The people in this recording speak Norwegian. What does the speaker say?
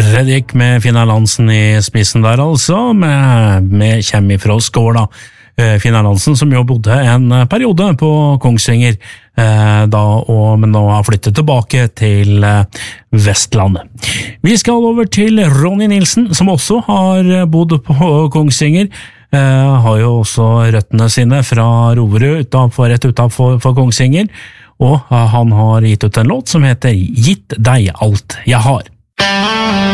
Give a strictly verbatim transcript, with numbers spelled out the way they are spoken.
Reddik med Fina Lansen i spissen der altså, med, med kjem ifra Skåla. Fina Lansen som jo bodde en periode på Kongsvinger, eh, da, og, men nå har flyttet tilbake til eh, Vestlandet. Vi skal over til Ronny Nilsen, som også har bodd på Kongsvinger, eh, har jo også røttene sine fra Roverud, utenfor, rett utenfor for Kongsvinger, og han har gitt ut en låt som heter Gitt deg alt jeg har.